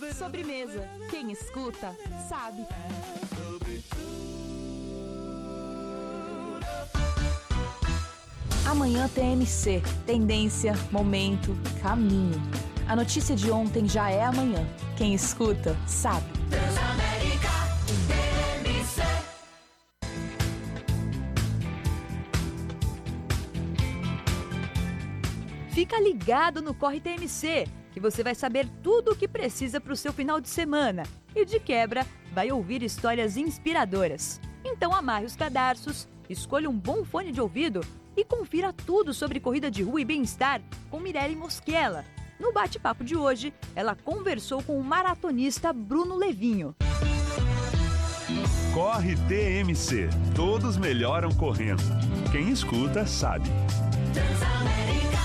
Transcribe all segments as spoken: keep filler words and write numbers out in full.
Sobremesa. Quem escuta, sabe. Amanhã T M C. Tendência, momento, caminho. A notícia de ontem já é amanhã. Quem escuta, sabe. Transamérica T M C. Fica ligado no Corre T M C, que você vai saber tudo o que precisa para o seu final de semana. E de quebra, vai ouvir histórias inspiradoras. Então amarre os cadarços, escolha um bom fone de ouvido e confira tudo sobre corrida de rua e bem-estar com Mirelle Moschiela. No bate-papo de hoje, ela conversou com o maratonista Bruno Levinho. Corre T M C. Todos melhoram correndo. Quem escuta, sabe. Transamérica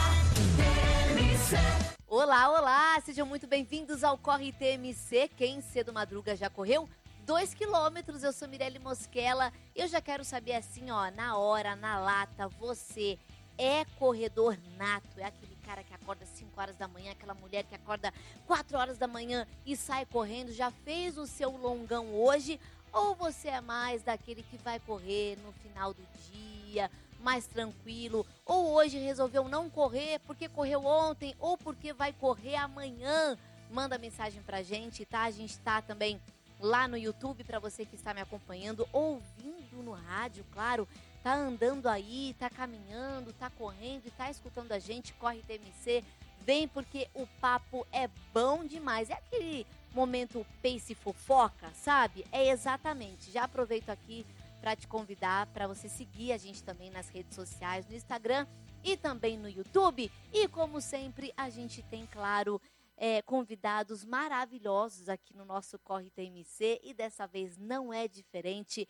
T M C. Olá, olá! Sejam muito bem-vindos ao Corre T M C. Quem cedo madruga já correu? Dois quilômetros, eu sou Mirelle Moschiela. Eu já quero saber assim, ó, na hora, na lata, você é corredor nato? É aquele cara que acorda às cinco horas da manhã, aquela mulher que acorda quatro horas da manhã e sai correndo, já fez o seu longão hoje? Ou você é mais daquele que vai correr no final do dia, mais tranquilo? Ou hoje resolveu não correr porque correu ontem ou porque vai correr amanhã? Manda mensagem pra gente, tá? A gente tá também lá no YouTube para você que está me acompanhando, ouvindo no rádio, claro, tá andando aí, tá caminhando, tá correndo e tá escutando a gente, Corre T M C, vem porque o papo é bom demais, é aquele momento pace fofoca, sabe? É exatamente, já aproveito aqui para te convidar para você seguir a gente também nas redes sociais, no Instagram e também no YouTube, e como sempre a gente tem, claro, É, convidados maravilhosos aqui no nosso Corre T M C e dessa vez não é diferente.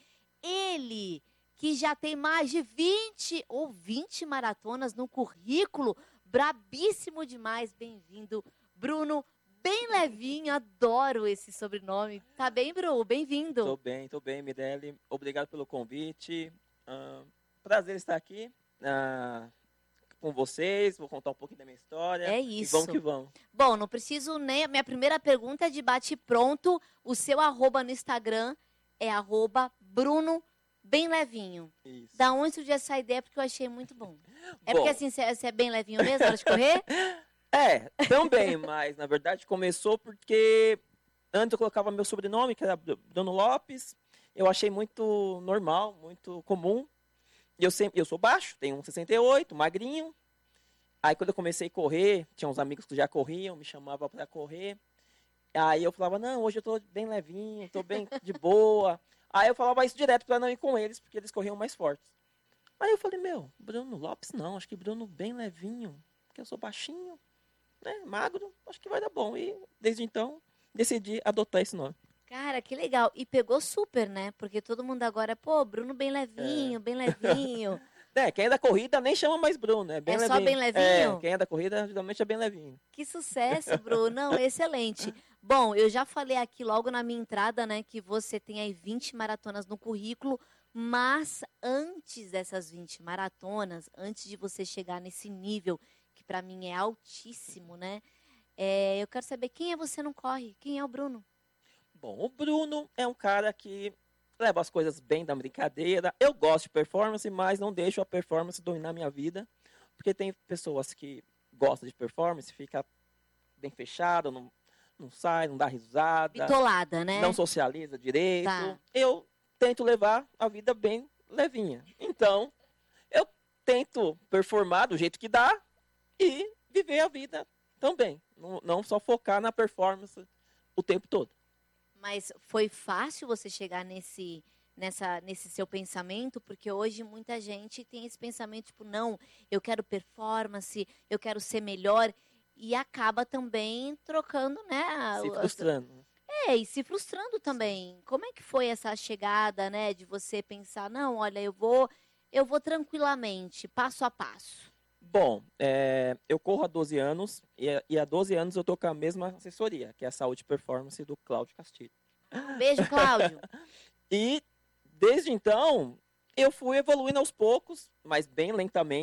Ele, que já tem mais de vinte ou vinte maratonas no currículo, brabíssimo demais, bem-vindo, Bruno, bem levinho, adoro esse sobrenome. Tá bem, Bruno? Bem-vindo. Tô bem, tô bem, Mirelle, obrigado pelo convite, uh, prazer estar aqui. Uh, com vocês, vou contar um pouquinho da minha história. É isso. E vamos que vamos. Bom, não preciso nem... Minha primeira pergunta é de bate-pronto. O seu arroba no Instagram é arroba Bruno Bem Levinho. Isso. Da onde surgiu essa ideia? Porque eu achei muito bom. É bom. porque assim, você é bem levinho mesmo na hora de correr? É, também, mas na verdade começou porque antes eu colocava meu sobrenome, que era Bruno Lopes. Eu achei muito normal, muito comum. Eu, sempre, eu sou baixo, tenho um e sessenta e oito, magrinho. Aí quando eu comecei a correr, tinha uns amigos que já corriam, me chamavam para correr. Aí eu falava, não, hoje eu tô bem levinho, tô bem de boa. Aí eu falava isso direto para não ir com eles, porque eles corriam mais fortes. Aí eu falei, meu, Bruno Lopes não, acho que Bruno bem levinho, porque eu sou baixinho, né, magro, acho que vai dar bom. E desde então decidi adotar esse nome. Cara, que legal. E pegou super, né? Porque todo mundo agora, pô, Bruno bem levinho, É. bem levinho. É, quem é da corrida nem chama mais Bruno, é bem É levinho. só bem levinho? É, quem é da corrida geralmente é bem levinho. Que sucesso, Bruno. Não, excelente. Bom, eu já falei aqui logo na minha entrada, né, que você tem aí vinte maratonas no currículo, mas antes dessas vinte maratonas, antes de você chegar nesse nível, que pra mim é altíssimo, né, é, eu quero saber quem é você no corre, quem é o Bruno? Bom, o Bruno é um cara que leva as coisas bem da brincadeira. Eu gosto de performance, mas não deixo a performance dominar minha vida. Porque tem pessoas que gostam de performance, fica bem fechado, não, não sai, não dá risada. Bitolada, né? Não socializa direito. Tá. Eu tento levar a vida bem levinha. Então, eu tento performar do jeito que dá e viver a vida também. Não, não só focar na performance o tempo todo. Mas foi fácil você chegar nesse, nessa, nesse seu pensamento? Porque hoje muita gente tem esse pensamento, tipo, não, eu quero performance, eu quero ser melhor, e acaba também trocando, né? Se a- frustrando. É, e se frustrando também. Como é que foi essa chegada, né, de você pensar, não, olha, eu vou, eu vou tranquilamente, passo a passo. Bom, é, eu corro há doze anos e, e há doze anos eu tô com a mesma assessoria, que é a Saúde e Performance do Cláudio Castilho. Um beijo, Cláudio. E desde então eu fui evoluindo aos poucos, mas bem lentamente.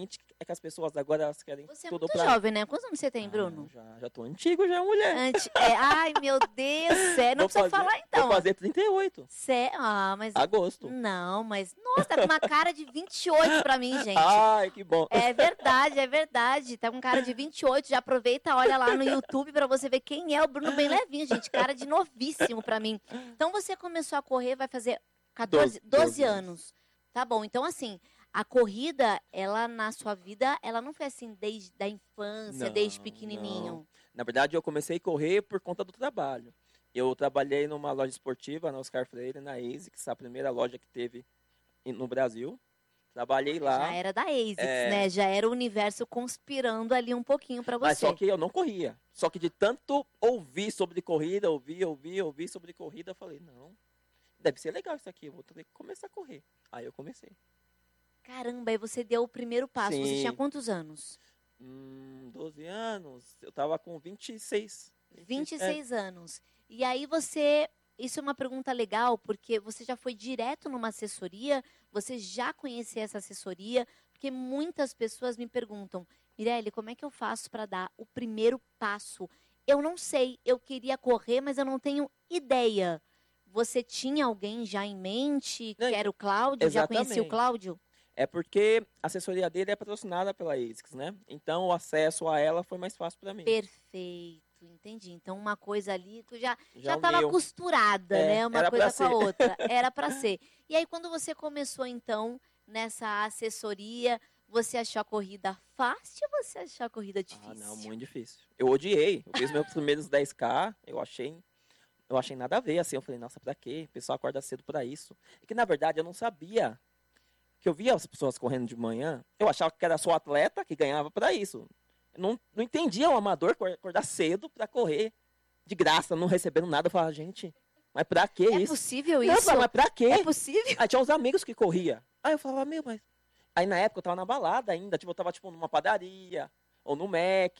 É que as pessoas agora elas querem Você é tudo muito pra... jovem, né? Quantos anos você tem, Ah, Bruno? já, já tô antigo, já, mulher. Antes, é, ai, meu Deus, sério, não Vou precisa fazer- falar então. Vou fazer trinta e oito. Sé- ah, mas... Agosto. Não, mas... Nossa, tá com uma cara de vinte e oito pra mim, gente. Ai, que bom. É verdade, é verdade. Tá com cara de vinte e oito. Já aproveita, olha lá no YouTube pra você ver quem é o Bruno bem levinho, gente. Cara de novíssimo pra mim. Então você começou a correr, vai fazer quatorze, doze, doze doze anos. Tá bom. Então, assim, a corrida, ela na sua vida, ela não foi assim desde a infância, Não, desde pequenininho. não. Na verdade, eu comecei a correr por conta do trabalho. Eu trabalhei numa loja esportiva, na Oscar Freire, na ASICS, a primeira loja que teve em- no Brasil. Trabalhei lá. Já era da ASICS, É. né? Já era o universo conspirando ali um pouquinho pra Mas você. só que eu não corria. Só que de tanto ouvir sobre corrida, ouvir, ouvir, ouvir sobre corrida, eu falei, não, deve ser legal isso aqui, eu vou ter que começar a correr. Aí eu comecei. Caramba, aí você deu o primeiro passo. Você Sim. tinha quantos anos? Hum, doze anos, eu tava com vinte e seis. vinte e É, seis anos. E aí você. Isso é uma pergunta legal, porque você já foi direto numa assessoria, você já conhecia essa assessoria, porque muitas pessoas me perguntam, Mirelle, como é que eu faço para dar o primeiro passo? Eu não sei, eu queria correr, mas eu não tenho ideia. Você tinha alguém já em mente, que Não, era o Cláudio? Já conhecia o exatamente. Cláudio? É porque a assessoria dele é patrocinada pela ASICS, né? Então o acesso a ela foi mais fácil para mim. Perfeito, entendi. Então uma coisa ali que já já Já estava uniu. costurada, É, né? Uma era coisa pra com a ser. outra. Era para ser. E aí quando você começou então nessa assessoria, você achou a corrida fácil ou você achou a corrida difícil? Ah, não, muito difícil. Eu odiei. Eu fiz meus primeiros dez K, eu achei, eu achei nada a ver, assim. Eu falei, nossa, pra quê? O pessoal acorda cedo pra isso. E que, na verdade, eu não sabia. Que eu via as pessoas correndo de manhã, eu achava que era só atleta que ganhava pra isso. Eu não, não entendia o amador cor- acordar cedo pra correr de graça, não recebendo nada. Eu falava, gente, mas pra que É isso? possível Não, eu isso? falava, mas pra quê? É possível? Aí tinha uns amigos que corria. Aí eu falava, meu, mas... Aí na época eu tava na balada ainda, tipo, eu tava tipo numa padaria, ou no Mac,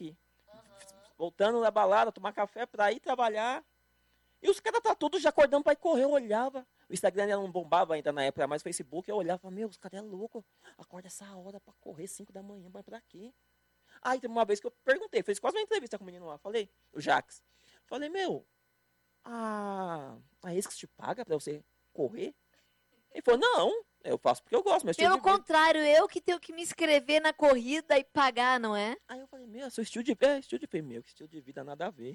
voltando da balada, tomar café pra ir trabalhar. E os caras tá todos já acordando pra ir correr, eu olhava. O Instagram ainda não bombava ainda na época, mas o Facebook eu olhava, meu, os caras é louco, acorda essa hora pra correr cinco da manhã, mas pra quê? Aí teve uma vez que eu perguntei, fiz quase uma entrevista com o menino lá, falei, o Jax, falei, meu, a, a ASICS te paga pra você correr? Ele falou, não, eu faço porque eu gosto, mas Pelo contrário, eu que tenho que me inscrever na corrida e pagar, não é? Aí eu falei, meu, seu estilo de vida, é, estilo de vida, meu, que estilo de vida nada a ver.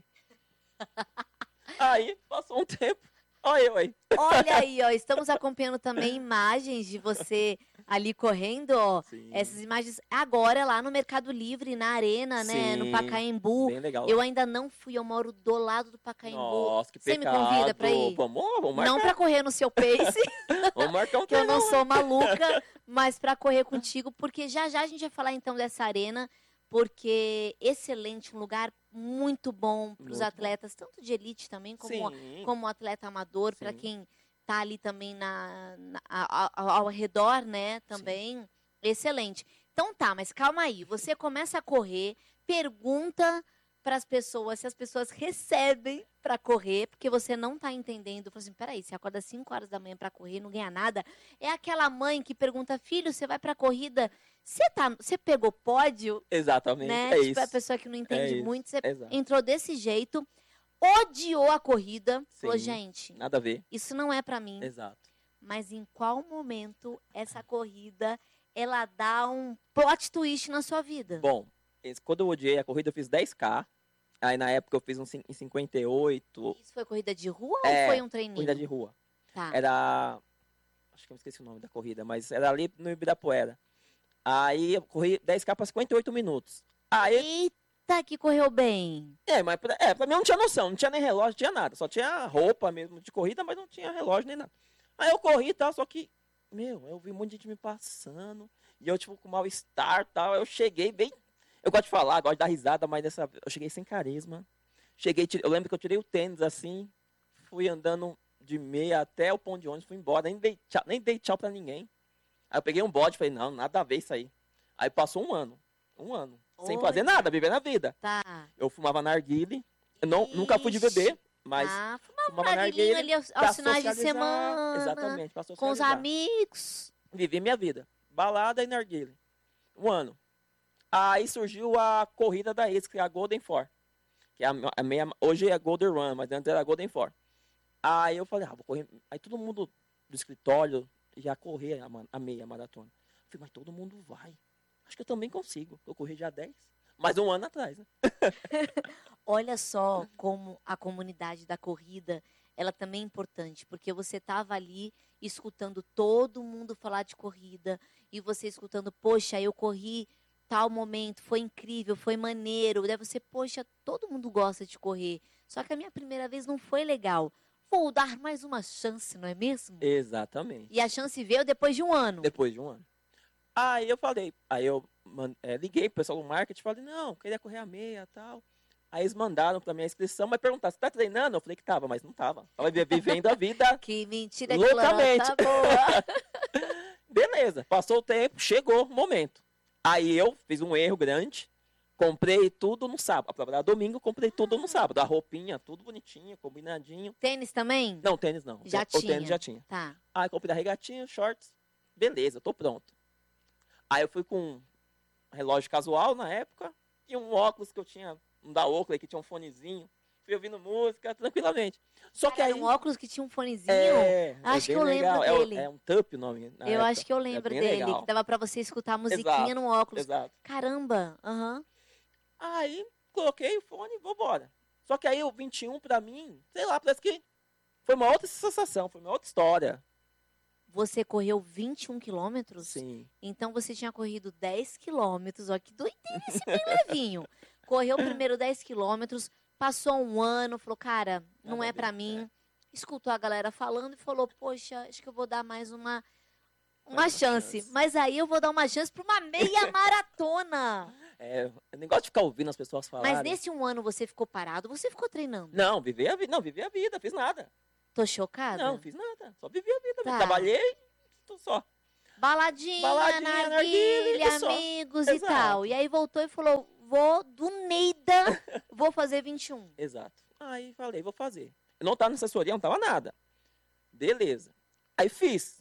Aí, passou um tempo, olha eu aí. Olha aí, ó, estamos acompanhando também imagens de você ali correndo, ó. Sim, Essas imagens agora lá no Mercado Livre, na Arena, né, no Sim, Pacaembu. bem legal. Eu ainda não fui, eu moro do lado do Pacaembu. Nossa, que Você me pecado. convida pra ir? Vamos, vamos marcar, Não pra correr no seu pace, vamos marcar um que eu não treino. sou maluca, mas pra correr contigo, porque já já a gente vai falar então dessa arena, porque excelente, um lugar muito bom para os Muito bom. atletas, tanto de elite também, como, Sim, como atleta amador, para Sim. quem tá ali também na, na- a- a- ao redor, né, também, excelente. Então tá, mas calma aí, você começa a correr, pergunta para as pessoas se as pessoas recebem para correr, porque você não tá entendendo. Fala assim, peraí, você acorda cinco horas da manhã para correr, não ganha nada. É aquela mãe que pergunta, filho, você vai para corrida, você tá, você pegou pódio? exatamente, Né? é tipo, isso. a pessoa que não entende isso, muito, você Exato. entrou desse jeito, odiou a corrida, falou, Sim. gente, Nada a ver, isso não é para mim. exato. Mas em qual momento essa corrida, ela dá um plot twist na sua vida? Bom, esse- quando eu odiei a corrida, eu fiz dez K. Aí na época eu fiz um cin- em cinquenta e oito, Isso foi corrida de rua É, ou foi um treininho? corrida de rua. Tá. Era. Acho que eu esqueci o nome da corrida, mas era ali no Ibirapuera. Aí eu corri dez K para cinquenta e oito minutos. Aí, Eita, que correu bem. é, mas pra, é, pra mim eu não tinha noção, não tinha nem relógio, não tinha nada. Só tinha roupa mesmo de corrida, mas não tinha relógio nem nada. Aí eu corri e tal, só que, meu, eu vi um monte de gente me passando. E eu, tipo, com mal-estar e tal. Eu cheguei bem. Eu gosto de falar, gosto de dar risada, mas dessa vez eu cheguei sem carisma. Cheguei, tirei- eu lembro que eu tirei o tênis assim, fui andando de meia até o ponto de ônibus, fui embora, nem dei tchau, nem dei tchau pra ninguém. Aí eu peguei um bode e falei, não, nada a ver isso aí. Aí passou um ano, um ano, sem fazer Olha. nada, vivendo a vida. Tá. Eu fumava narguile, eu não, nunca fui de beber, mas ah, fumava um fumava narguilinho narguile ali aos, pra aos finais de socializar. semana. Exatamente, pra Com os socializar. amigos. Vivi minha vida, balada e narguile. Um ano. Aí surgiu a corrida da ex, que é a Golden Four. Que é a, a meia, hoje é Golden Run, mas antes era a Golden Four. Aí eu falei, ah, vou correr. Aí todo mundo do escritório ia correr a, a meia maratona. Eu falei, mas todo mundo vai. Acho que eu também consigo. Eu corri já dez. Mais um ano atrás, né? Olha só como a comunidade da corrida, ela também é importante, porque você estava ali escutando todo mundo falar de corrida e você escutando, poxa, eu corri tal momento, foi incrível, foi maneiro. Daí você, poxa, todo mundo gosta de correr, só que a minha primeira vez não foi legal. Vou dar mais uma chance, não é mesmo? Exatamente. E a chance veio depois de um ano. Depois de um ano. Aí eu falei, aí eu man- é, liguei pro pessoal do marketing e falei, não, queria correr a meia e tal. Aí eles mandaram pra minha inscrição, mas perguntaram, você tá treinando? Eu falei que tava, mas não tava. Tava vi- vivendo a vida. Que mentira que Loucamente. planta boa. Beleza, passou o tempo, chegou o momento. Aí eu fiz um erro grande, comprei tudo no sábado. A prova era domingo, comprei tudo no sábado. A roupinha, tudo bonitinho, combinadinho. Tênis também? Não, tênis não. Já o tinha. tênis já tinha. Tá. Aí comprei a regatinha, shorts. Beleza, tô pronto. Aí eu fui com um relógio casual na época e um óculos que eu tinha, um da Oakley que tinha um fonezinho. Fui ouvindo música tranquilamente. Só que Era aí... um óculos que tinha um fonezinho? É, Acho é que eu bem lembro legal. É o- dele. É, um Tup o nome. na Eu época. acho que eu É lembro bem dele, legal. que dava pra você escutar a musiquinha Exato, no óculos. Exato. Caramba, aham. Aí coloquei o fone e vambora. Só que aí o vinte e um pra mim, sei lá, parece que foi uma outra sensação, foi uma outra história. Você correu vinte e um quilômetros? Sim. Então você tinha corrido dez quilômetros, ó, que doideira esse bem levinho. Correu primeiro dez quilômetros, passou um ano, falou, cara, não Nada é a ver, pra mim. Escutou a galera falando e falou, poxa, acho que eu vou dar mais uma, uma Mais uma chance. chance. Mas aí eu vou dar uma chance pra uma meia maratona. É, eu nem gosto de ficar ouvindo as pessoas falarem. Mas nesse um ano você ficou parado, você ficou treinando? Não, viver a vida, não, viver a vida, fiz nada. Tô chocada. Não, fiz nada, só vivi a vida, Tá. trabalhei, tô só. Baladinha, Baladinha, narguilha, narguilha, e só. amigos e Exato. tal. E aí voltou e falou, vou do Neida, vou fazer vinte e um. Exato. Aí falei, vou fazer. Eu não tava na assessoria, não tava nada. Beleza. Aí fiz.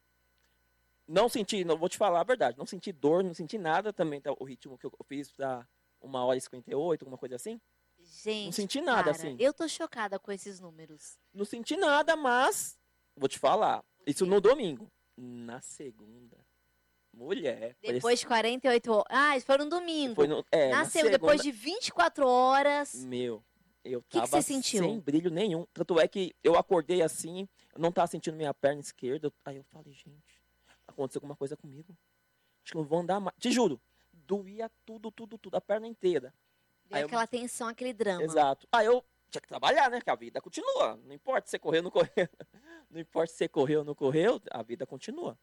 Não senti, não vou te falar a verdade, não senti dor, não senti nada também. Tá, o ritmo que eu fiz pra uma hora e cinquenta e oito, alguma coisa assim. Gente, Não senti nada, cara, assim. eu tô chocada com esses números. Não senti nada, mas vou te falar. Isso no domingo. Na segunda, mulher. Depois de quarenta e oito horas. Ah, isso foi no domingo. Foi no, é, na Nasceu depois segunda- de vinte e quatro horas. Meu, eu que tava você sentiu? sem brilho nenhum. Tanto é que eu acordei assim, eu não tava sentindo minha perna esquerda. Aí eu falei, gente, aconteceu alguma coisa comigo. Acho que eu não vou andar mais. Te juro, doía tudo, tudo, tudo, a perna inteira. Deu Aí eu- aquela tensão, aquele drama. Exato. Aí eu tinha que trabalhar, né? Que a vida continua. Não importa se você correu ou não correu. Não importa se você correu ou não correu, a vida continua.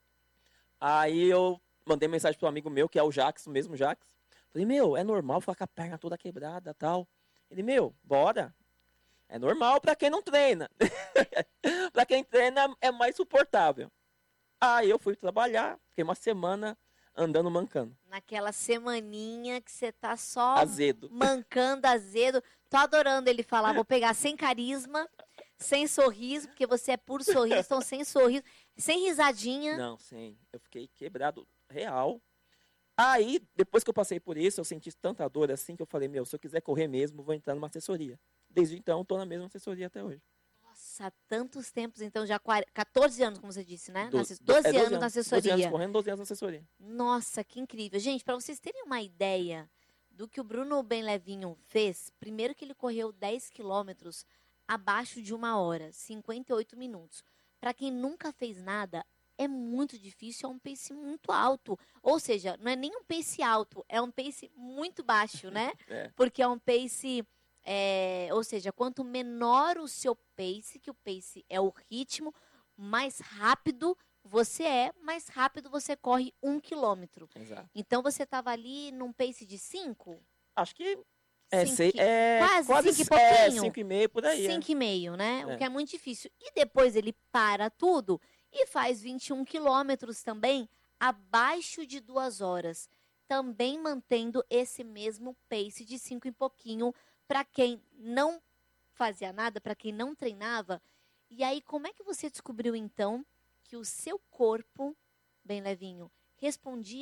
Aí eu mandei mensagem pro amigo meu, que é o Jax, o mesmo Jax. Falei, meu, é normal ficar com a perna toda quebrada e tal. Ele, meu, bora. É normal pra quem não treina. Pra quem treina é mais suportável. Aí eu fui trabalhar, fiquei uma semana andando mancando. Naquela semaninha que você tá só Azedo. mancando azedo. Tô adorando ele falar, vou pegar sem carisma, sem sorriso, porque você é puro sorriso, então sem sorriso, sem risadinha. Não, sim. Eu fiquei quebrado real. Aí, depois que eu passei por isso, eu senti tanta dor assim que eu falei, meu, se eu quiser correr mesmo, vou entrar numa assessoria. Desde então, tô na mesma assessoria até hoje. Nossa, tantos tempos, então já quar- quatorze anos, como você disse, né? Do- Na asse- do- doze é anos na assessoria. doze anos correndo, doze anos na assessoria. Nossa, que incrível. Gente, para vocês terem uma ideia do que o Bruno Bem Levinho fez, primeiro que ele correu dez quilômetros abaixo de uma hora, cinquenta e oito minutos. Para quem nunca fez nada, é muito difícil, é um pace muito alto. Ou seja, não é nem um pace alto, é um pace muito baixo, né? É. Porque é um pace... é, ou seja, quanto menor o seu pace, que o pace é o ritmo, mais rápido você é, mais rápido você corre um quilômetro. Exato. Então você estava ali num pace de cinco? Acho que é, Cinco sei, e- é quase cinco e é, pouquinho. cinco e meio por aí. é. cinco e meio, né? O É. que é muito difícil. E depois ele para tudo e faz vinte e um quilômetros também, abaixo de duas horas. Também mantendo esse mesmo pace de cinco e pouquinho para quem não fazia nada, para quem não treinava. E aí, como é que você descobriu, então, que o seu corpo, bem levinho, respondia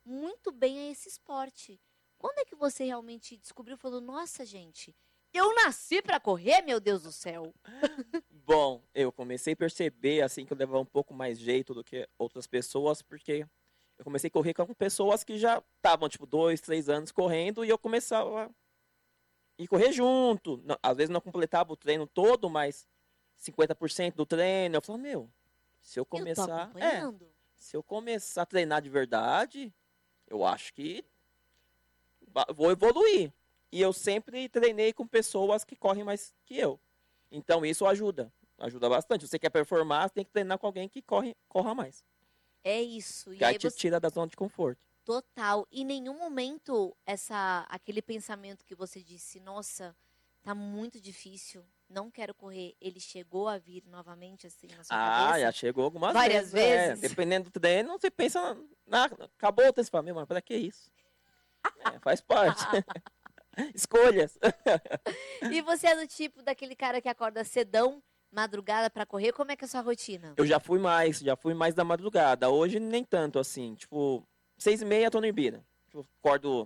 muito bem a esse esporte. Quando é que você realmente descobriu, falou, nossa, gente, eu nasci pra correr, meu Deus do céu? Bom, eu comecei a perceber, assim, que eu levava um pouco mais jeito do que outras pessoas, porque eu comecei a correr com pessoas que já estavam, tipo, dois, três anos correndo, e eu começava a ir correr junto. Não- Às vezes não completava o treino todo, mas cinquenta por cento do treino. Eu falava, meu, se eu Eu tô começar... É, acompanhando. se eu começar a treinar de verdade, eu acho que ba- vou evoluir. E eu sempre treinei com pessoas que correm mais que eu. Então isso ajuda. Ajuda bastante. Você quer performar, você tem que treinar com alguém que corre, corra mais. É isso. E Que aí aí te você, tira da zona de conforto. total. Em nenhum momento, essa, aquele pensamento que você disse, nossa, tá muito difícil, não quero correr, ele chegou a vir novamente, assim, na sua Ah, cabeça? já chegou algumas Várias vezes. é. vezes? Dependendo do treino, você pensa, na, acabou o treino, você fala, meu, mas pra que isso? É, faz parte. Escolhas. E você é do tipo daquele cara que acorda cedão, madrugada pra correr, como é que é a sua rotina? Eu já fui mais, já fui mais da madrugada. Hoje nem tanto assim. Tipo, seis e meia tô no Ibira. Tipo, acordo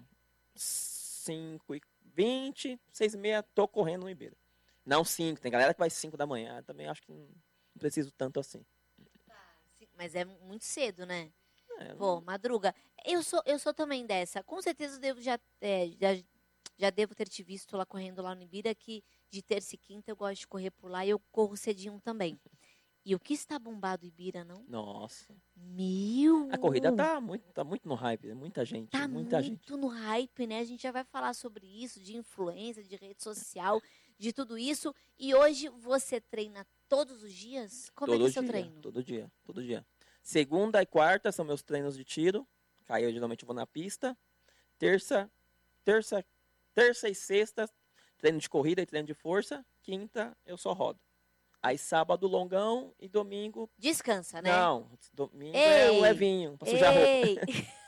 cinco e vinte, seis e meia tô correndo no Ibira. Não cinco, tem galera que vai cinco da manhã. Também acho que não preciso tanto assim. Sim, mas é muito cedo, né? É, Pô, madruga. Eu sou, eu sou também dessa. Com certeza eu devo já, é, já, já devo ter te visto lá correndo lá no Ibira, que de terça e quinta eu gosto de correr por lá e eu corro cedinho também. E o que está bombado Ibira, não? nossa. Meu! A corrida tá muito, tá muito no hype, né? Muita gente, Tá muita muito gente. no hype, né? A gente já vai falar sobre isso, de influência, de rede social, de tudo isso. E hoje você treina todos os dias? Como é que é Todo o seu dia, treino? todo dia, todo dia. Segunda e quarta são meus treinos de tiro. Aí eu geralmente vou na pista. Terça, terça, terça e sexta, treino de corrida e treino de força. Quinta, eu só rodo. Aí sábado, longão e domingo. Descansa, né? Não, domingo é Ei, um levinho, pra sujar roupa. Ei!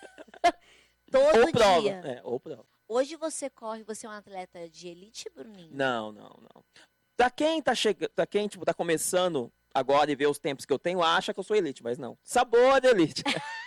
Todo Ou prova. dia. É, ou prova. Hoje você corre, você é um atleta de elite, Bruninho? Não, não, não. Pra quem tá chegando, pra quem tipo, tá começando agora e vê os tempos que eu tenho, acha que eu sou elite, mas não. Sabor de elite.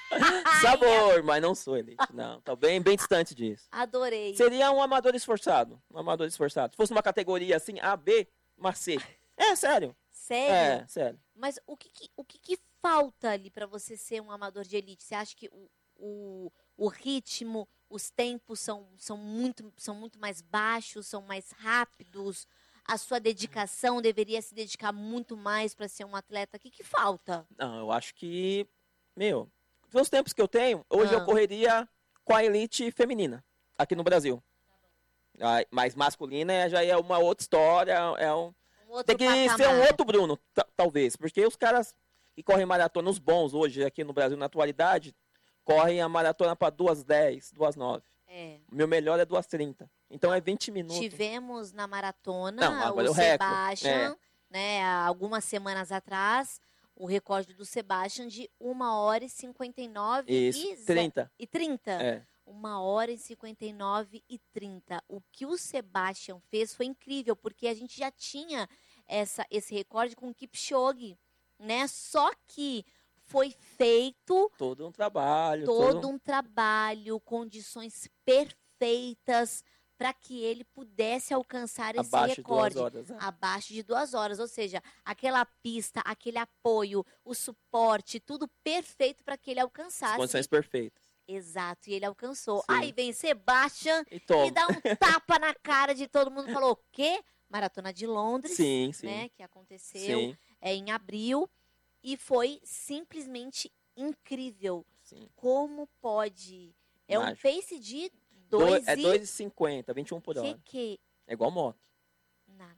Sabor, mas não sou elite. Não, tô bem, bem distante disso. Adorei. Seria um amador esforçado. Um amador esforçado. Se fosse uma categoria assim, A, B, uma C. É, sério. Sério? É, sério. Mas o que, que- o que, que falta ali pra você ser um amador de elite? Você acha que o, o, o ritmo, os tempos são, são, muito, são muito mais baixos, são mais rápidos? A sua dedicação deveria se dedicar muito mais pra ser um atleta? O que, que falta? Não, eu acho que, meu, pelos tempos que eu tenho, hoje Ah. eu correria com a elite feminina, aqui no Brasil. Ah, mas masculina é- já é uma outra história, é um... Um outro Tem que ser patamar. um outro Bruno, ta- talvez, porque os caras que correm maratona, os bons hoje aqui no Brasil, na atualidade, correm a maratona para duas dez, duas nove. É. O meu melhor é duas trinta. Então é vinte minutos. Tivemos na maratona Não, agora é o o recorde, Sebastian, né, há algumas semanas atrás, o recorde do Sebastian de uma hora e cinquenta e nove Isso, e, ze- trinta. e trinta. É. uma hora e cinquenta e nove e trinta. O que o Sebastian fez foi incrível, porque a gente já tinha essa, esse recorde com o Kipchoge, né? Só que foi feito Todo um trabalho. todo um trabalho, condições perfeitas para que ele pudesse alcançar esse abaixo de duas recorde. horas. né? Abaixo de duas horas, ou seja, aquela pista, aquele apoio, o suporte, tudo perfeito para que ele As alcançasse. condições perfeitas. Exato, e ele alcançou. Sim. Aí vem Sebastian E e toma. dá um tapa na cara de todo mundo. Falou, o quê? Maratona de Londres, Sim, sim. né? Que aconteceu Sim, é, em abril. E foi simplesmente incrível. sim. Como pode? É um Mágico. pace de Doi- dois é e... dois e cinquenta, vinte e um por que hora. que... É igual moto. Não.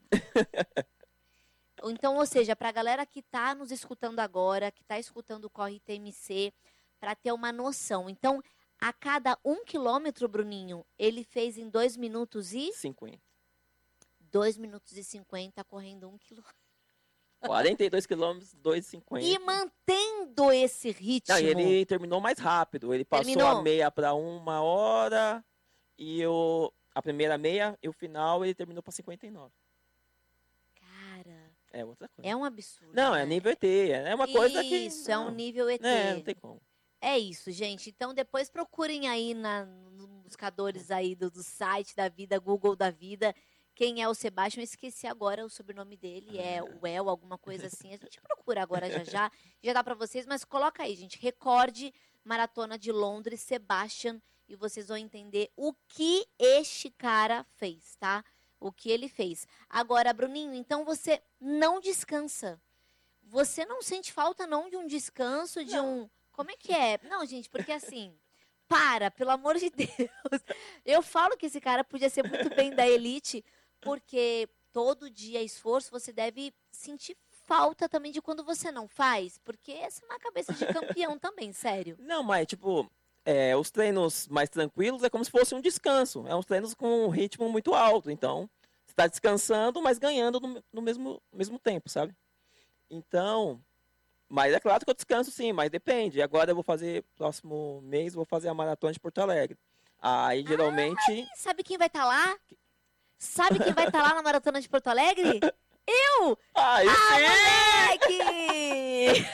Então, ou seja, para a galera que está nos escutando agora, que está escutando o Corre T M C, para ter uma noção. Então, a cada um quilômetro, Bruninho, ele fez em dois minutos e... cinquenta. dois minutos e cinquenta correndo um quilômetro. quarenta e dois quilômetros, dois e cinquenta. E mantendo esse ritmo. Não, e ele terminou mais rápido. Ele passou Terminou? a meia para uma hora e eu, a primeira meia e o final ele terminou para cinquenta e nove. Cara, É outra coisa. é um absurdo. Não, é né? nível E T. É uma coisa que. Isso, é um não, nível E T. É, não tem como. É isso, gente. Então, depois procurem aí na, nos buscadores aí do, do site da vida, Google da vida, quem é o Sebastião. Eu esqueci agora o sobrenome dele, é o El, alguma coisa assim. A gente procura agora já já, já dá pra vocês, mas coloca aí, gente. Recorde Maratona de Londres, Sebastian, e vocês vão entender o que este cara fez, tá? O que ele fez. Agora, Bruninho, então você não descansa. Você não sente falta, não, de um descanso, de um... Como é que é? Não, gente, porque assim... Para, pelo amor de Deus. Eu falo que esse cara podia ser muito bem da elite, porque todo dia esforço você deve sentir falta também de quando você não faz. Porque essa é uma cabeça de campeão também, sério. Não, mas, tipo, é, os treinos mais tranquilos é como se fosse um descanso. É uns treinos com um ritmo muito alto. Então, você está descansando, mas ganhando no, no mesmo, no mesmo tempo, sabe? Então, mas é claro que eu descanso sim, mas depende. Agora eu vou fazer, próximo mês, vou fazer a maratona de Porto Alegre. Aí, geralmente... Ai, sabe quem vai estar lá? Sabe quem vai estar lá na Maratona de Porto Alegre? Eu! Aí Ah, sim! moleque!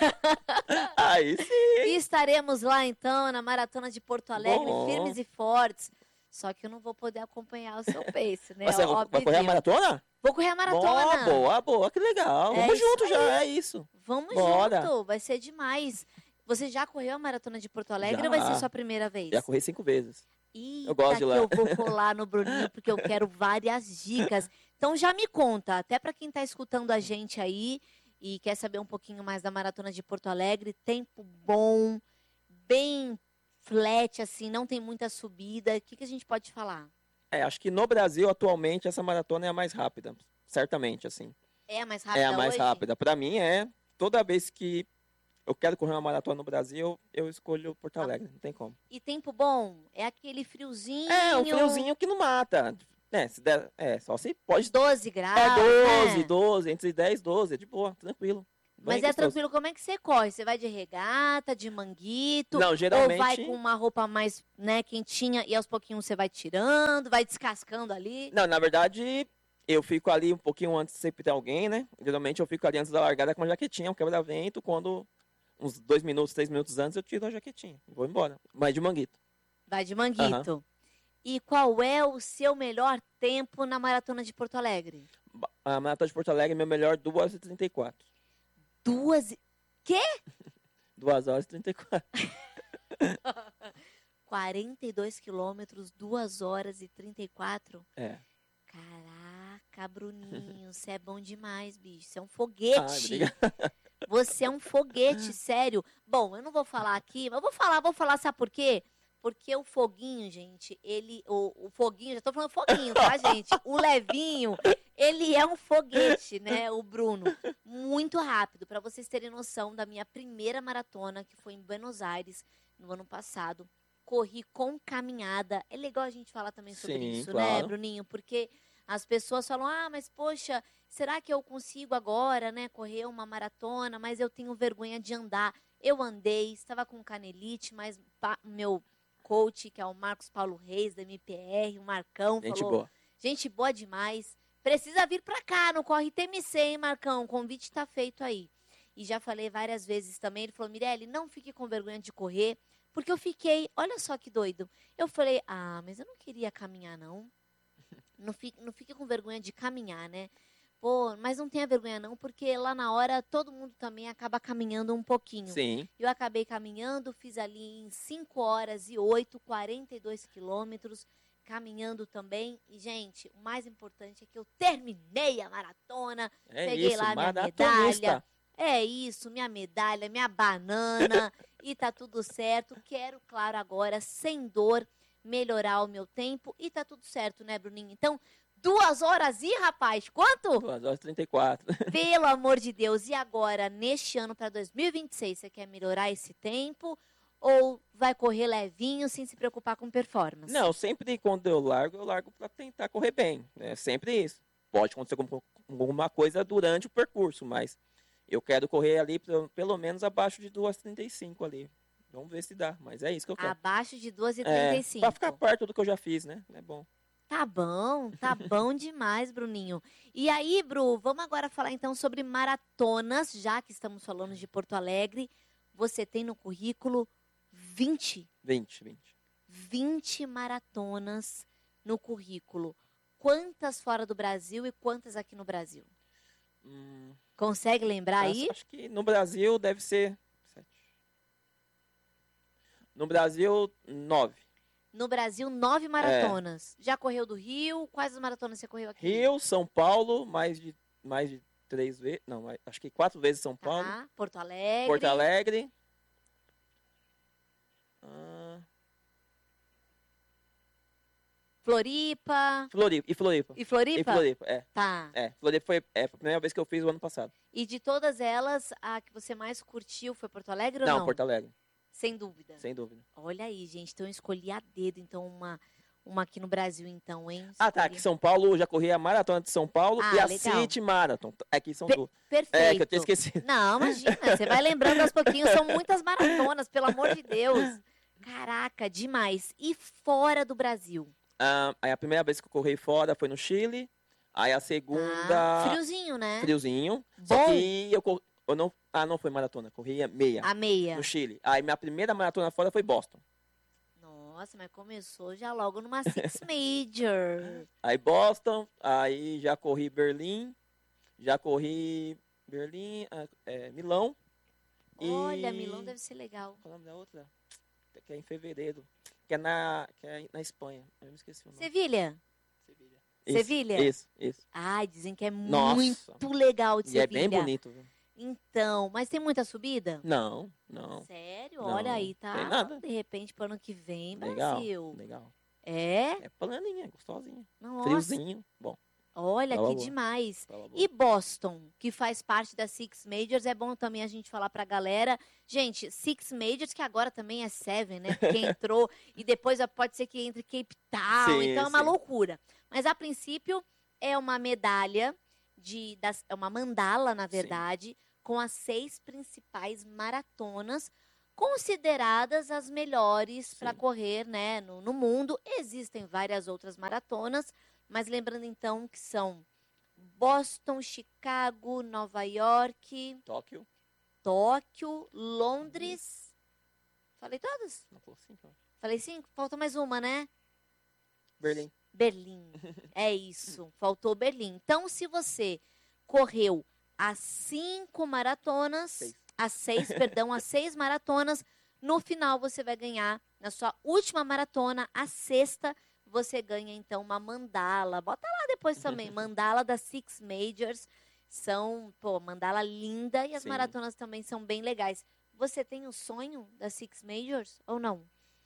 Aí sim! E estaremos lá, então, na Maratona de Porto Alegre, Bom. firmes e fortes. Só que eu não vou poder acompanhar o seu pace, né? Você vai Óbvio. correr a maratona? Vou correr a Boa, maratona. boa, boa, que legal. É Vamos isso junto aí. já, é isso. Vamos Bora. junto, vai ser demais. Você já correu a Maratona de Porto Alegre Já. ou vai ser sua primeira vez? Já corri cinco vezes. Eita, Eu gosto de lá. que eu vou colar no Bruninho, porque eu quero várias dicas. Então já me conta, até para quem está escutando a gente aí e quer saber um pouquinho mais da Maratona de Porto Alegre, tempo bom, bem flat, assim, não tem muita subida. O que, que a gente pode falar? É, acho que no Brasil, atualmente, essa maratona é a mais rápida. Certamente, assim. É a mais rápida É a mais hoje? rápida. Pra mim, é. Toda vez que eu quero correr uma maratona no Brasil, eu escolho Porto Alegre. Não tem como. E tempo bom? É aquele friozinho... É, um friozinho que não mata. É, se der, é só se pode. doze graus, É doze, né? doze, entre dez e doze. É de boa, tranquilo. Bem Mas é gostoso. tranquilo, como é que você corre? Você vai de regata, de manguito? Não, geralmente... Ou vai com uma roupa mais, né, quentinha e aos pouquinhos você vai tirando, vai descascando ali? Não, na verdade, eu fico ali um pouquinho antes de sempre ter alguém, né? Geralmente eu fico ali antes da largada com uma jaquetinha, um quebra-vento. Quando, uns dois minutos, três minutos antes, eu tiro a jaquetinha. Vou embora. Mas de manguito. Vai de manguito. E qual é o seu melhor tempo na Maratona de Porto Alegre? A maratona de Porto Alegre, meu melhor, duas horas e trinta e quatro. Duas... Quê? duas horas e trinta e quatro. quarenta e dois quilômetros, duas horas e trinta e quatro? É. Caraca, Bruninho, você é bom demais, bicho. Você é um Ah, foguete. obrigado. Você é um foguete, sério. Bom, eu não vou falar aqui, mas eu vou falar, vou falar, sabe por quê? Porque o foguinho, gente, ele... O, o foguinho, já tô falando foguinho, tá, gente? O levinho, ele é um foguete, né, o Bruno. Muito rápido. Pra vocês terem noção da minha primeira maratona, que foi em Buenos Aires, no ano passado. Corri com caminhada. É legal a gente falar também sobre Sim, isso, né, claro. Bruninho? Porque as pessoas falam, ah, mas poxa, será que eu consigo agora, né, correr uma maratona? Mas eu tenho vergonha de andar. Eu andei, estava com canelite, mas pa- meu coach, que é o Marcos Paulo Reis, da M P R, o Marcão, Gente falou, boa. gente boa demais. Precisa vir pra cá, no Corre T M C, hein, Marcão? O convite tá feito aí. E já falei várias vezes também, ele falou, Mirelle, não fique com vergonha de correr, porque eu fiquei, olha só que doido. Eu falei, ah, mas eu não queria caminhar, não. Não fique, não fique com vergonha de caminhar, né? Pô, mas não tenha vergonha não, porque lá na hora todo mundo também acaba caminhando um pouquinho. Sim. Eu acabei caminhando, fiz ali em cinco horas e oito, quarenta e dois quilômetros, caminhando também. E, gente, o mais importante é que eu terminei a maratona, É peguei isso, lá minha maratonista. medalha. É isso, minha medalha, minha banana, e tá tudo certo. Quero, claro, agora, sem dor, melhorar o meu tempo. E tá tudo certo, né, Bruninho? Então, duas horas e, rapaz, quanto? duas horas e trinta e quatro. Pelo amor de Deus. E agora, neste ano, para dois mil e vinte e seis, você quer melhorar esse tempo? Ou vai correr levinho, sem se preocupar com performance? Não, sempre quando eu largo, eu largo pra tentar correr bem. É sempre isso. Pode acontecer algum- alguma coisa durante o percurso, mas eu quero correr ali pelo, pelo menos abaixo de duas horas e trinta e cinco ali. Vamos ver se dá, mas é isso que eu quero. Abaixo de duas e trinta e cinco. É, pra ficar perto do que eu já fiz, né? É bom. Tá bom, tá bom demais, Bruninho. E aí, Bru, vamos agora falar então sobre maratonas, já que estamos falando de Porto Alegre. Você tem no currículo vinte? vinte, vinte. vinte maratonas no currículo. Quantas fora do Brasil e quantas aqui no Brasil? Hum, Consegue lembrar acho, aí? acho que no Brasil deve ser... Sete. No Brasil, nove. No Brasil, nove maratonas. Já correu do Rio? Quais as maratonas você correu aqui? Rio, São Paulo, mais de, mais de três vezes... Não, mais- acho que quatro vezes São Paulo. Tá. Porto Alegre. Porto Alegre. Ah, Floripa. Floripa. E Floripa. E Floripa? E Floripa, é. Tá. É, Floripa foi, é, foi a primeira vez que eu fiz o ano passado. E de todas elas, a que você mais curtiu foi Porto Alegre ou Não, não? Porto Alegre, Sem dúvida. sem dúvida. Olha aí, gente. Então eu escolhi a dedo, então, uma, uma aqui no Brasil, então, hein? Ah, tá. Escolhi. Aqui em São Paulo, eu já corri a Maratona de São Paulo Ah, e a legal. City Marathon. Aqui são Pe- duas. Perfeito. É, que eu tinha esquecido. Não, imagina, você vai lembrando aos pouquinhos, são muitas maratonas, pelo amor de Deus. Caraca, demais. E fora do Brasil? Ah, aí a primeira vez que eu corri fora foi no Chile. Aí a segunda... Ah, friozinho, né? Friozinho. Bom. Só que eu, cor- eu não... Ah, não foi maratona. Corri meia. A meia. No Chile. Aí minha primeira maratona fora foi Boston. Nossa, mas começou já logo numa Six Major. Aí Boston. Aí já corri Berlim. Já corri Berlim... ah, é, Milão. E... Olha, Milão deve ser legal. Qual é o nome da outra? Que é em fevereiro. Que é na, que é na Espanha. Eu me esqueci o nome. Sevilha? Sevilha. Isso, Sevilha? Isso, isso. Ai, dizem que é Nossa. muito legal de E é Sevilha. bem bonito, viu? Então, mas tem muita subida? Não, não. Sério? Não, Olha aí, tá? tem nada. De repente, pro ano que vem, Legal, Brasil. legal. É? É planinha, gostosinha. Nossa. Friozinho. Bom, Olha Tava que boa. demais. tava bom. E Boston, que faz parte da Six Majors, é bom também a gente falar pra galera. Gente, Six Majors, que agora também é Seven, né? Porque entrou e depois pode ser que entre Cape Town, Sim, então é uma sim. loucura. Mas a princípio é uma medalha, de, das, é uma mandala, na verdade, com as seis principais maratonas, consideradas as melhores para Sim. correr, né, no, no mundo. Existem várias outras maratonas, mas lembrando então que são Boston, Chicago, Nova York, Tóquio. Tóquio, Londres. Falei todas? Não falou cinco, ó. Falei cinco? Faltou mais uma, né? Berlim. Berlim. É isso. Faltou Berlim. Então, se você correu as cinco maratonas, Seis. as seis, perdão, as seis maratonas, no final você vai ganhar, na sua última maratona, a sexta, você ganha então uma mandala. Bota lá depois também, mandala das Six Majors. São, pô, mandala linda e as Sim. maratonas também são bem legais. Você tem o sonho das Six Majors ou não?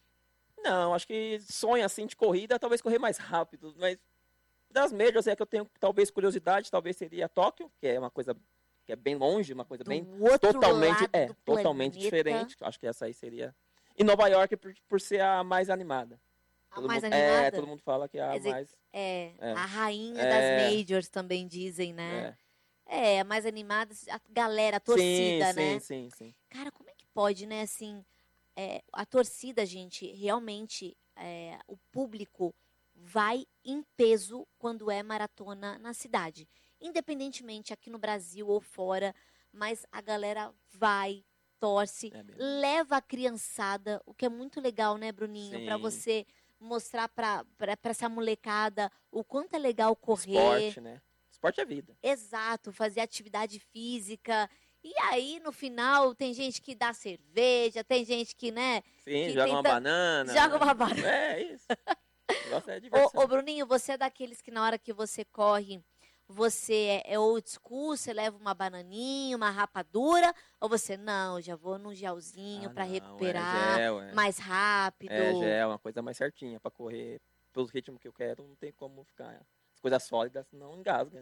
Não, acho que sonho assim de corrida, talvez correr mais rápido, mas das médias é que eu tenho talvez curiosidade, talvez seria Tóquio, que é uma coisa que é bem longe, uma coisa Do bem outro totalmente, lado é, do totalmente planeta. diferente. Acho que essa aí seria. E Nova York por, por ser a mais animada. A Todo mais mundo- animada? É, todo mundo fala que é a Quer dizer, mais. É, É. a rainha É. das majors também dizem, né? É. É, a mais animada, a galera, a Sim, torcida, né? sim, sim, sim. Cara, como é que pode, né? Assim, é, a torcida, gente, realmente, é, o público vai em peso quando é maratona na cidade. Independentemente aqui no Brasil ou fora, mas a galera vai, torce, É mesmo. leva a criançada, o que é muito legal, né, Bruninho? Pra Sim. você mostrar pra, pra, pra essa molecada o quanto é legal correr. Esporte, né? Esporte é vida. Exato, fazer atividade física. E aí, no final, tem gente que dá cerveja, tem gente que, né? Sim, Que joga uma tenta- banana. Joga né? uma banana. É, isso. O negócio é Ô, diversão. ô, Bruninho, você é daqueles que na hora que você corre, você é, é old school, você leva uma bananinha, uma rapadura, ou você, não, já vou num gelzinho Ah, pra não, recuperar É gel, é. mais rápido. É gel, uma coisa mais certinha pra correr pelos ritmos que eu quero, não tem como ficar. As coisas sólidas não engasga.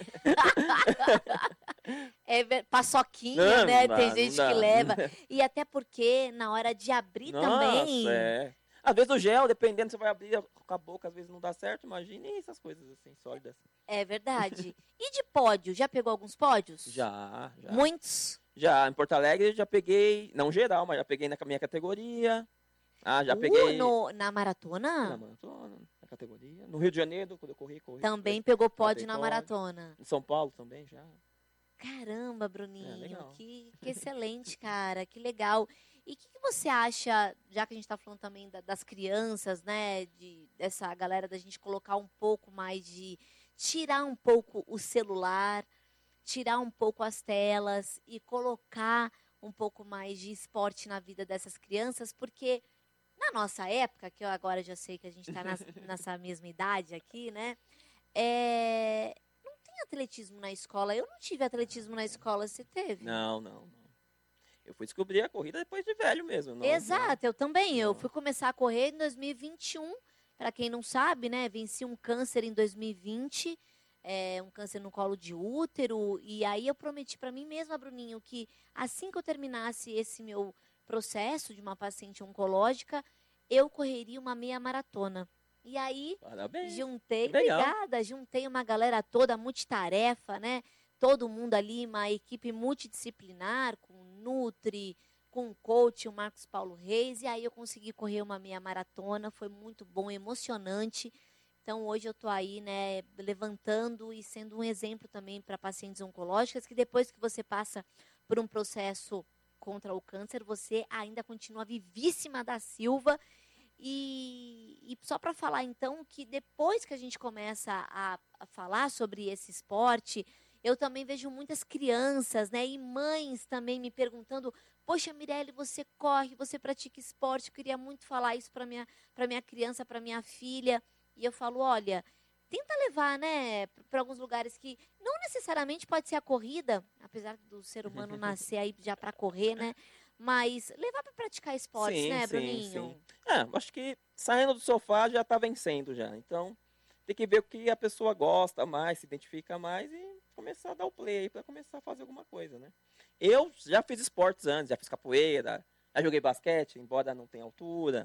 É ver- paçoquinha, Não, né? não Tem dá, gente não que dá. leva. E até porque na hora de abrir também. Nossa, é. Às vezes o gel, dependendo, você vai abrir com a boca, às vezes não dá certo, imagine essas coisas assim, sólidas. É verdade. E de pódio? Já pegou alguns pódios? Já, já. Muitos? Já, em Porto Alegre já peguei, não geral, mas já peguei na minha categoria. Ah, já Uh, peguei no- na na maratona? maratona, na categoria. No Rio de Janeiro, quando eu corri, corri. Também corri. pegou Já pódio peguei na pódio. maratona. Em São Paulo também já. Caramba, Bruninho, É, legal. que, que excelente, cara, que legal. E o que, que você acha, já que a gente está falando também da- das crianças, né? De, dessa galera da gente colocar um pouco mais de. Tirar um pouco o celular, tirar um pouco as telas e colocar um pouco mais de esporte na vida dessas crianças, porque na nossa época, que eu agora já sei que a gente está nessa mesma idade aqui, né? É, não tem atletismo na escola. Eu não tive atletismo na escola, você teve? Não, não, não. Eu fui descobrir a corrida depois de velho mesmo. Não, Exato, eu também. Eu Não. fui começar a correr em dois mil e vinte e um. Para quem não sabe, né? Venci um câncer em dois mil e vinte, é, um câncer no colo de útero. E aí eu prometi para mim mesma, Bruninho, que assim que eu terminasse esse meu processo de uma paciente oncológica, eu correria uma meia maratona. E aí Parabéns. juntei, que legal. obrigada, juntei uma galera toda multitarefa, né? Todo mundo ali, uma equipe multidisciplinar, com Nutri, com o coach, o Marcos Paulo Reis, e aí eu consegui correr uma meia maratona, foi muito bom, emocionante. Então hoje eu tô aí, né, levantando e sendo um exemplo também para pacientes oncológicas, que depois que você passa por um processo contra o câncer, você ainda continua vivíssima da Silva. E, e só para falar então que depois que a gente começa a, a falar sobre esse esporte, eu também vejo muitas crianças, né, e mães também me perguntando: poxa, Mirelle, você corre, você pratica esporte, eu queria muito falar isso para minha para minha criança, para minha filha. E eu falo: olha, tenta levar, né, para alguns lugares que não necessariamente pode ser a corrida, apesar do ser humano nascer aí já para correr, né? Mas levar para praticar esportes, Sim, né, sim, Bruninho? sim. Ah, acho que saindo do sofá já tá vencendo já. Então, tem que ver o que a pessoa gosta mais, se identifica mais e começar a dar o play aí pra começar a fazer alguma coisa, né? Eu já fiz esportes antes, já fiz capoeira, já joguei basquete, embora não tenha altura.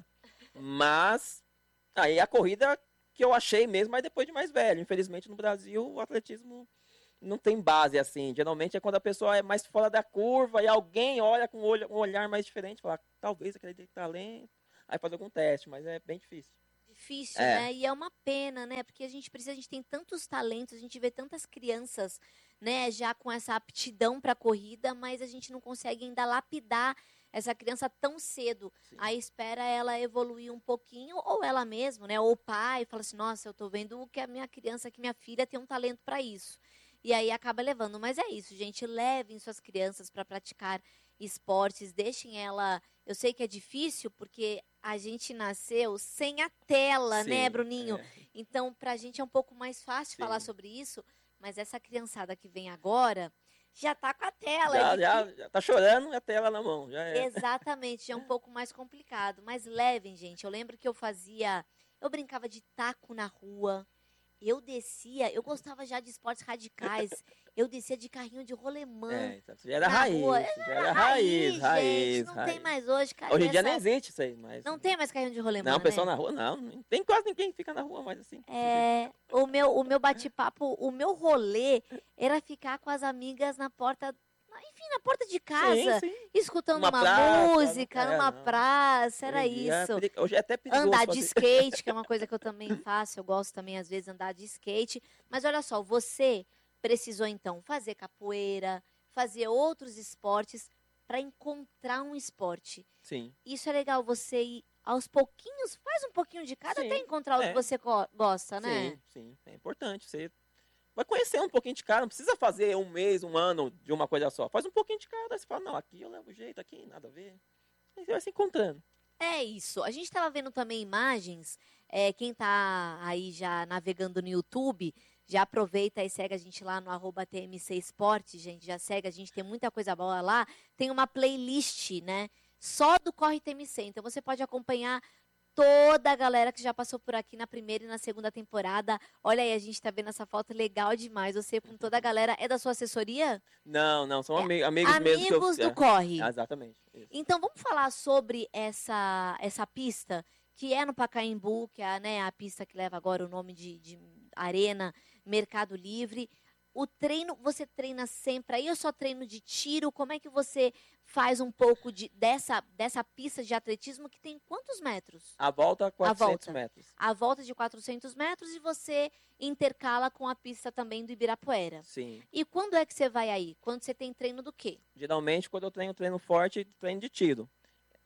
Mas aí a corrida que eu achei mesmo, mas depois de mais velho. Infelizmente no Brasil o atletismo não tem base assim. Geralmente é quando a pessoa é mais fora da curva e alguém olha com um olho- um olhar mais diferente, fala, talvez aquele tem talento, aí faz algum teste, mas é bem difícil. Difícil, É. né? E é uma pena, né? Porque a gente precisa, a gente tem tantos talentos, a gente vê tantas crianças, né, já com essa aptidão para corrida, mas a gente não consegue ainda lapidar essa criança tão cedo. Sim. Aí espera ela evoluir um pouquinho, ou ela mesma, né? Ou o pai fala assim: nossa, eu tô vendo que a minha criança, que minha filha tem um talento para isso. E aí acaba levando. Mas é isso, gente. Levem suas crianças para praticar esportes, deixem ela. Eu sei que é difícil, porque a gente nasceu sem a tela, né, Sim, Bruninho? é. Então, pra gente é um pouco mais fácil Sim. falar sobre isso, mas essa criançada que vem agora já tá com a tela. Já, é já, difí- já tá chorando e a tela na mão. Já é. Exatamente, já é um pouco mais complicado. Mas levem, gente. Eu lembro que eu fazia. Eu brincava de taco na rua. Eu descia, eu gostava já de esportes radicais. Eu descia de carrinho de rolemã. É, então, já era na raiz, rua. já era raiz, raiz, gente. Não raiz. tem mais hoje, cara. Hoje em dia essa nem época- existe isso aí, mas... Não tem mais carrinho de rolemã, Não, o pessoal né? na rua não, nem- tem quase ninguém que fica na rua mais assim. É, o meu, o meu bate-papo, o meu rolê era ficar com as amigas na porta, na- enfim, na porta de casa, Sim, sim. escutando Numa uma praça, música, não- é, numa não. praça, era Hoje em dia é isso. peri- Hoje é até perigoso Andar de fazer. skate, que é uma coisa que eu também faço, eu gosto também às vezes andar de skate. Mas olha só, você precisou então fazer capoeira, fazer outros esportes para encontrar um esporte. Sim, Isso é legal, você ir aos pouquinhos, faz um pouquinho de cada Sim, até encontrar o é. que você go- gosta, né? sim, sim. É importante. Você vai conhecer um pouquinho de cada. Não precisa fazer um mês, um ano de uma coisa só. Faz um pouquinho de cada. Aí você fala, não, aqui eu levo jeito, aqui nada a ver. Aí você vai se encontrando. É isso. A gente estava vendo também imagens. É, quem tá aí já navegando no YouTube, já aproveita e segue a gente lá no arroba T M C Esporte, gente. Já segue, a gente tem muita coisa boa lá. Tem uma playlist, né? Só do Corre T M C. Então você pode acompanhar toda a galera que já passou por aqui na primeira e na segunda temporada. Olha aí, a gente tá vendo essa foto legal demais. Você com toda a galera. É da sua assessoria? Não, não, são É, ami- amigos, mesmo que eu... Amigos do é, Corre. exatamente. Isso. Então vamos falar sobre essa, essa pista que é no Pacaembu, que é a, né, a pista que leva agora o nome de, de Arena Mercado Livre. O treino, você treina sempre aí ou só treino de tiro? Como é que você faz um pouco de, dessa, dessa pista de atletismo que tem quantos metros? A volta, quatrocentos volta. metros. A volta de quatrocentos metros e você intercala com a pista também do Ibirapuera. Sim. E quando é que você vai aí? Quando você tem treino do quê? Geralmente, quando eu treino treino forte, treino de tiro.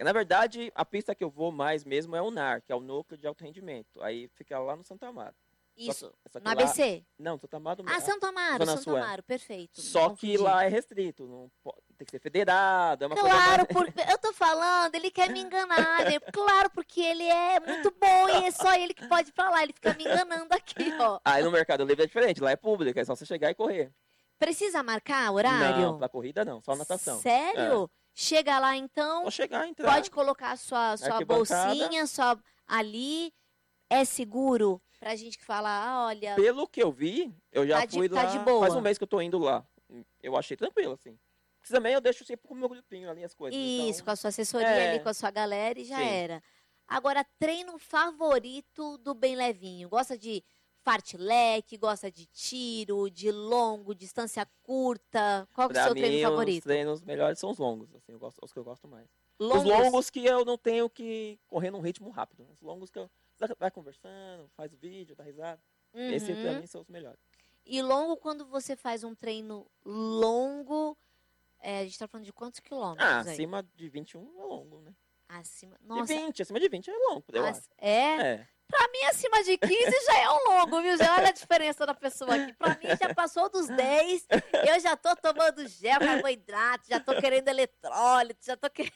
Na verdade, a pista que eu vou mais mesmo é o N A R, que é o Núcleo de Alto Rendimento. Aí fica lá no Santo Amaro. Isso, só que no lá- A B C? Não, Santo Amaro... Ah, Santo Amaro, Zona Santo Sul, é. Amaro, perfeito. Só Confundi. que lá é restrito, não pode- tem que ser federado, é uma Claro, coisa... porque eu tô falando, ele quer me enganar, gente. Claro, porque ele é muito bom e é só ele que pode ir pra lá. Ele fica me enganando aqui, ó. Aí no Mercado Livre é diferente, lá é público, é só você chegar e correr. Precisa marcar horário? Não, pra corrida não, só natação. Sério? Chega lá então, Só chegar, entrar. pode colocar a sua, sua Arquibancada. bolsinha, sua ali. É seguro pra gente que fala, ah, olha, Pelo que eu vi, eu já Tá de- fui tá lá, de boa. faz um mês que eu tô indo lá. Eu achei tranquilo, assim. Porque também eu deixo sempre com o meu grupinho ali as coisas. isso, então... com a sua assessoria É. ali, com a sua galera e já Sim. era. Agora, treino favorito do Bem Levinho? Gosta de fartlek, gosta de tiro, de longo, distância curta? Qual que é o Pra seu mim, treino os favorito? treinos melhores são os longos, assim, eu gosto, os que eu gosto mais. Longos? Os longos que eu não tenho que correr num ritmo rápido. Os longos que eu você vai conversando, faz o vídeo, dá risada. Esse pra Uhum. mim são os melhores. E longo, quando você faz um treino longo, é, a gente tá falando de quantos quilômetros Ah, aí? acima de vinte e um é longo, né? Acima. De Nossa, vinte, acima de vinte é longo, eu as- acho. é? É. Pra mim, acima de quinze já é um longo, viu? Já olha a diferença da pessoa aqui. Pra mim, já passou dos dez, eu já tô tomando gel, carboidrato, já tô querendo eletrólito, já tô, que...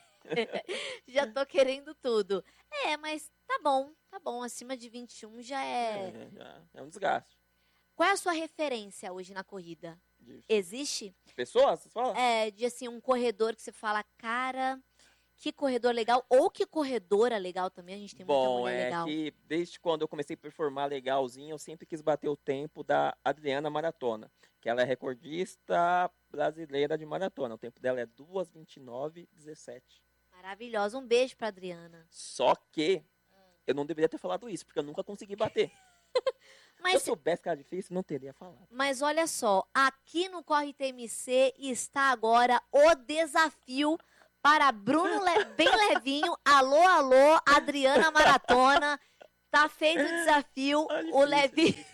já tô querendo tudo. É, mas tá bom, tá bom. Acima de vinte e um já é... É, já é um desgaste. Qual é a sua referência hoje na corrida? De Existe? pessoas, você fala? É, de assim, um corredor que você fala, cara, que corredor legal. Ou que corredora legal também, a gente tem muita Bom, mulher é legal. que desde quando eu comecei a performar legalzinho, eu sempre quis bater o tempo da Adriana Maratona, que ela é recordista brasileira de maratona. O tempo dela é duas, vinte e nove, dezessete. Maravilhosa. Um beijo pra Adriana. Só que eu não deveria ter falado isso, porque eu nunca consegui bater. Se eu Mas, soubesse que era difícil, não teria falado. mas olha só, aqui no Corre T M C está agora o desafio para Bruno Le- Bem Levinho. Alô, alô, Adriana Maratona. Tá feito o desafio. Ah, O difícil, Levinho.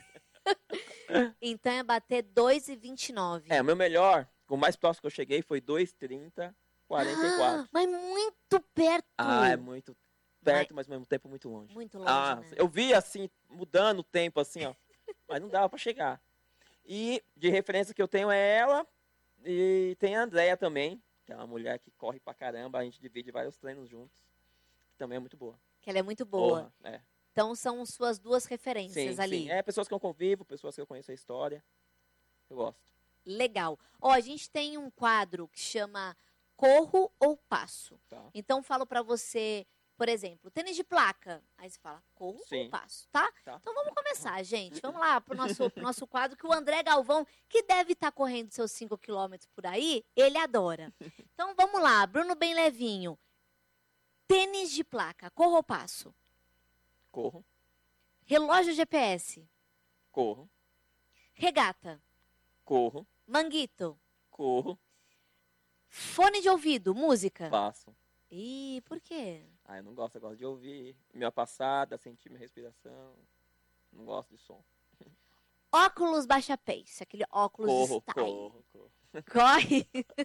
Então é bater dois e vinte e nove. É, o meu melhor, o mais próximo que eu cheguei foi dois, trinta, quarenta e quatro. Ah, mas muito perto. Ah, é muito perto, mas ao mesmo tempo muito longe. Muito longe, Ah, né? eu vi assim, mudando o tempo assim, ó. Mas não dava pra chegar. E de referência que eu tenho é ela. E tem a Andrea também, que é uma mulher que corre pra caramba. A gente divide vários treinos juntos. Que também é muito boa. Que ela é muito boa. Porra, é. Então são suas duas referências Sim, ali. sim. É pessoas que eu convivo, pessoas que eu conheço a história. Eu gosto. Legal. Ó, a gente tem um quadro que chama Corro ou Passo. Tá. Então falo pra você, por exemplo, tênis de placa. Aí você fala corro ou Sim. passo, tá? Tá. Então vamos começar, gente. Vamos lá pro nosso, pro nosso quadro que o André Galvão, que deve estar correndo seus cinco quilômetros por aí, ele adora. Então vamos lá, Bruno Bem Levinho. Tênis de placa, corro ou passo? Corro, Relógio G P S, corro, regata, corro, manguito, corro, fone de ouvido, música. passo. Ih, por quê? Ah, eu não gosto, eu gosto de ouvir minha passada, sentir minha respiração. Não gosto de som. Óculos baixa pace, aquele óculos Corro, style. corro, corro. Corre.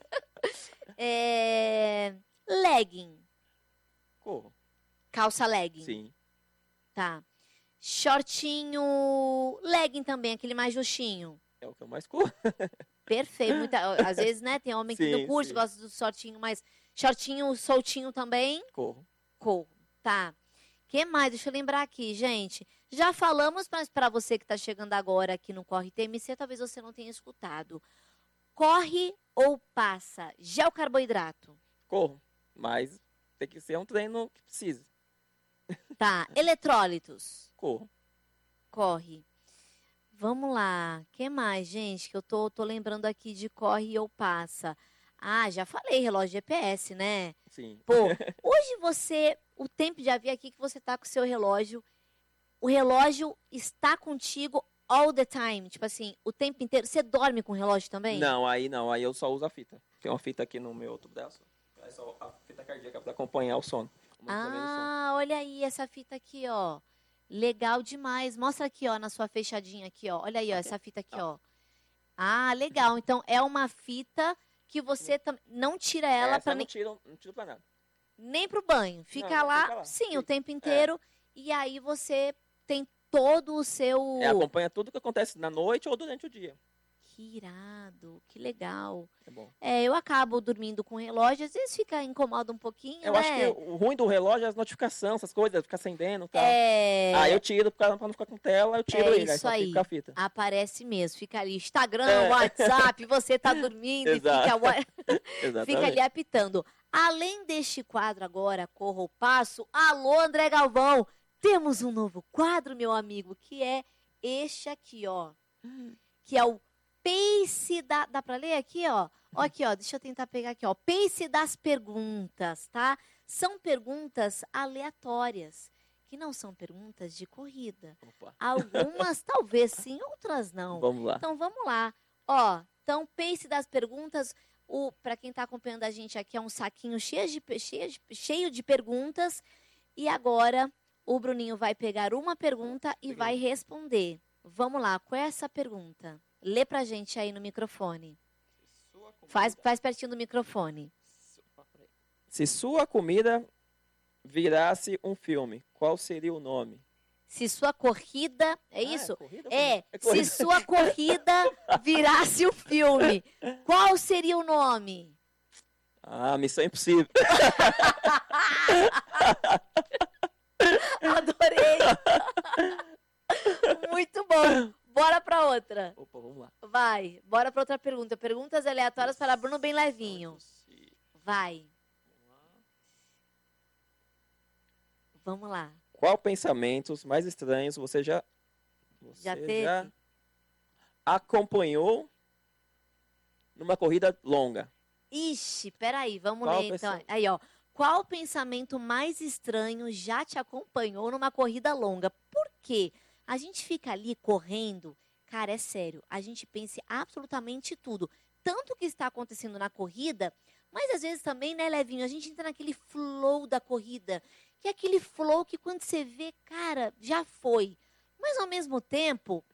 É, legging, Corro, calça legging. sim. Tá. Shortinho, legging também, aquele mais justinho. É o que eu mais corro. Perfeito. Muita- às vezes, né, tem homem que Sim, não curte, sim. gosta do shortinho, mas shortinho soltinho também, Corro. corro. Tá. Que mais? Deixa eu lembrar aqui, gente. Já falamos, mas para você que está chegando agora aqui no Corre T M C, talvez você não tenha escutado. Corre ou passa? Gel carboidrato. Corro. Mas tem que ser um treino que precisa. Tá. Eletrólitos. Corro. Corre. Vamos lá. Que mais, gente? Que eu tô, tô lembrando aqui de corre ou passa. Ah, já falei, relógio G P S, né? Sim. Pô, hoje você, o tempo já vi aqui que você tá com o seu relógio. O relógio está contigo all the time. Tipo assim, o tempo inteiro. Você dorme com o relógio também? Não, aí não. Aí eu só uso a fita. Tem uma fita aqui no meu outro braço. É só a fita cardíaca para acompanhar o sono. O monitoramento do sono. Ah, olha aí essa fita aqui, ó. Legal demais. Mostra aqui, ó, na sua fechadinha aqui, ó. Olha aí, ó, essa fita aqui, ó. Ah, legal. Então é uma fita que você tam- não tira ela Essa para eu não tiro, não tiro pra nada. Nem pro banho. Fica, Não, lá, fica lá, sim, fica. o tempo inteiro. E aí você tem todo o seu... É, acompanha tudo que acontece na noite ou durante o dia. Que irado, que legal. É bom. É, eu acabo dormindo com relógio, às vezes fica incomoda um pouquinho, Eu né? acho que o ruim do relógio é as notificações, essas coisas, ficar acendendo e tal. É... Aí eu tiro, pra pra não ficar com tela, eu tiro É ele, aí isso só aí. fica a fita. Aparece mesmo, fica ali Instagram, É. WhatsApp, você tá dormindo e Exato. fica, wa- Exatamente. fica ali apitando. Além deste quadro agora, Corra ou Passo, alô André Galvão, temos um novo quadro, meu amigo, que é este aqui, ó. Que é o Pace da... Dá pra ler aqui, ó? Ó aqui, ó, deixa eu tentar pegar aqui, ó. Pace das perguntas, tá? São perguntas aleatórias, que não são perguntas de corrida. Opa. Algumas talvez sim, outras não. Vamos lá. Então vamos lá. Ó, então Pace das perguntas, o para quem está acompanhando a gente aqui é um saquinho cheio de, pe- cheio de cheio de perguntas e agora o Bruninho vai pegar uma pergunta e vai responder. Vamos lá, qual é essa pergunta? Lê pra gente aí no microfone. Faz, faz pertinho do microfone. Se sua comida virasse um filme, qual seria o nome? Se sua corrida, é Ah, isso? corrida, É, é se corrida. sua corrida virasse um filme, qual seria o nome? Ah, Missão Impossível. Adorei! Muito bom. Bora pra outra. Opa, vamos lá. Vai, bora pra outra pergunta. Perguntas aleatórias para Bruno bem levinho. Vai. Vamos lá. Qual pensamentos mais estranhos você já você Já teve? já acompanhou numa corrida longa? Ixi, peraí, vamos Qual ler então. pensamento? Aí, ó. Qual pensamento mais estranho já te acompanhou numa corrida longa? Por quê? A gente fica ali correndo, cara, é sério, a gente pensa em absolutamente tudo. Tanto que está acontecendo na corrida, mas às vezes também, né, Levinho, a gente entra naquele flow da corrida, que é aquele flow que quando você vê, cara, já foi. Mas ao mesmo tempo,